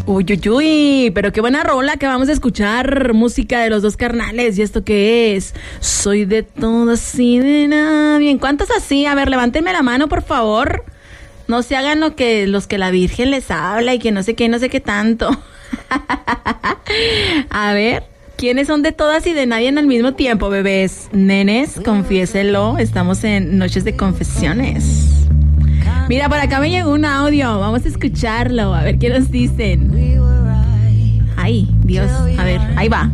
Uy, uy, uy, pero qué buena rola que vamos a escuchar, música de los dos carnales. ¿Y esto qué es? Soy de todas y de nadie. ¿Cuántos así? A ver, levántenme la mano, por favor. No se hagan los que la Virgen les habla y que no sé qué, no sé qué tanto. A ver, ¿quiénes son de todas y de nadie al mismo tiempo, bebés? Nenes, confiéselo, estamos en Noches de Confesiones. Mira, por acá me llegó un audio, vamos a escucharlo, a ver qué nos dicen. Ay, Dios, a ver, ahí va.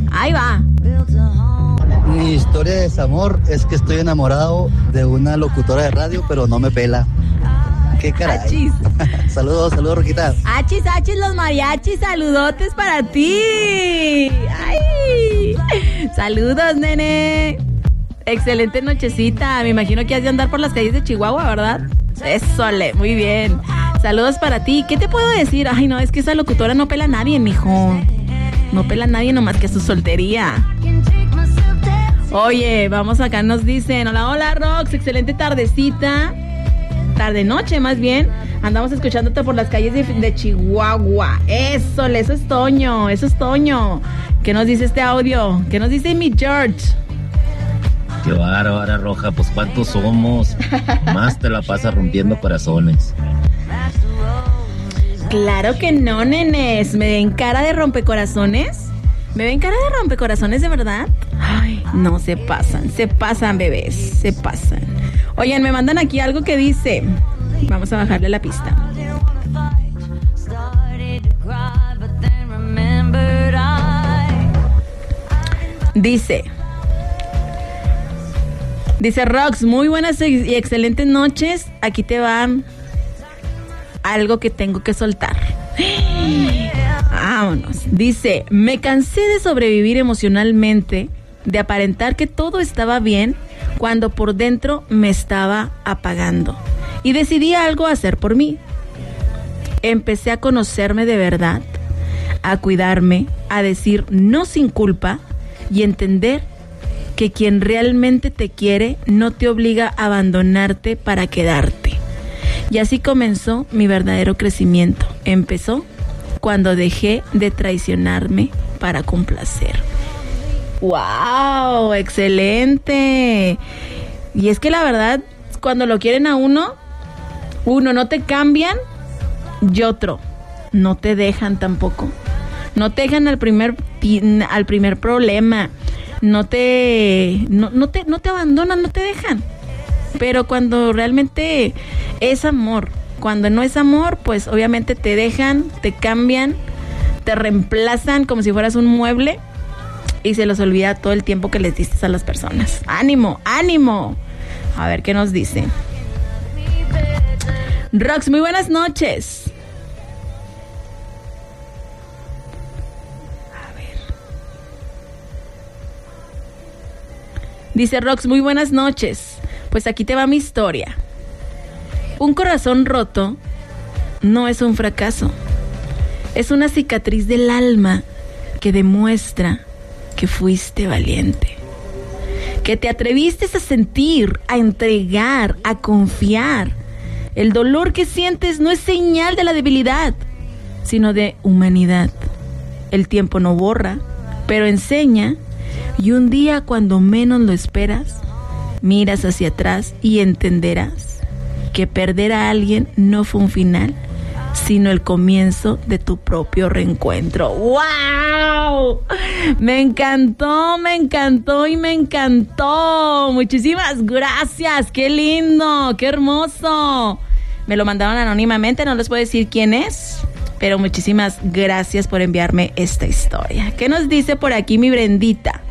Mi historia de desamor es que estoy enamorado de una locutora de radio, pero no me pela. ¿Qué caray? Achis. Saludos, Roquita. Achis, los mariachis, saludotes para ti. Ay, saludos, nene. Excelente nochecita, me imagino que has de andar por las calles de Chihuahua, ¿verdad? Eso, muy bien. Saludos para ti. ¿Qué te puedo decir? Ay, no, es que esa locutora no pela a nadie, mijo. No pela a nadie nomás que su soltería. Oye, vamos acá, nos dicen: hola, Rox, excelente tardecita. Tarde noche, más bien. Andamos escuchándote por las calles de Chihuahua. Eso es Toño. ¿Qué nos dice este audio? ¿Qué nos dice mi George? Qué bárbara, Roja, pues ¿cuántos somos? Más te la pasas rompiendo corazones. Claro que no, nenes. ¿Me ven cara de rompecorazones? ¿Me ven cara de rompecorazones de verdad? Ay, no, se pasan, bebés, se pasan. Oigan, me mandan aquí algo que dice... Vamos a bajarle la pista. Dice Rox, muy buenas y excelentes noches. Aquí te van algo que tengo que soltar. Vámonos. Dice: me cansé de sobrevivir emocionalmente, de aparentar que todo estaba bien cuando por dentro me estaba apagando. Y decidí algo hacer por mí. Empecé a conocerme de verdad, a cuidarme, a decir no sin culpa y entender que quien realmente te quiere no te obliga a abandonarte para quedarte. Y así comenzó mi verdadero crecimiento. Empezó cuando dejé de traicionarme para complacer. ¡Wow! ¡Excelente! Y es que la verdad, cuando lo quieren a uno no te cambian y otro no te dejan tampoco. No te dejan al primer problema. No te abandonan, no te dejan. Pero cuando realmente es amor, cuando no es amor, pues obviamente te dejan, te cambian, te reemplazan como si fueras un mueble y se los olvida todo el tiempo que les diste a las personas. ¡Ánimo, ánimo! A ver qué nos dice. Rox, muy buenas noches. A ver. Dice Rox, muy buenas noches. Pues aquí te va mi historia. Un corazón roto no es un fracaso. Es una cicatriz del alma que demuestra que fuiste valiente. Que te atreviste a sentir, a entregar, a confiar. El dolor que sientes no es señal de la debilidad, sino de humanidad. El tiempo no borra, pero enseña. Y un día, cuando menos lo esperas, miras hacia atrás y entenderás que perder a alguien no fue un final, sino el comienzo de tu propio reencuentro. ¡Wow! Me encantó. Muchísimas gracias. ¡Qué lindo! ¡Qué hermoso! Me lo mandaron anónimamente, no les puedo decir quién es, pero muchísimas gracias por enviarme esta historia. ¿Qué nos dice por aquí mi Brendita?